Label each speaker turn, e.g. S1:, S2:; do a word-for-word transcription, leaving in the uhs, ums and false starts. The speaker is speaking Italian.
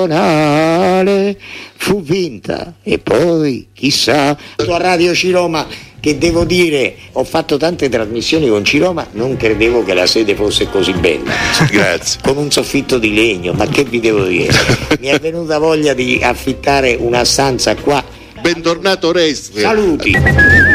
S1: fu vinta e poi chissà tua Radio Ciroma, che devo dire ho fatto tante trasmissioni con Ciroma, non credevo che la sede fosse così bella.
S2: Grazie.
S1: Con un soffitto di legno, ma che vi devo dire, mi è venuta voglia di affittare una stanza qua.
S2: Bentornato Resti.
S1: Saluti.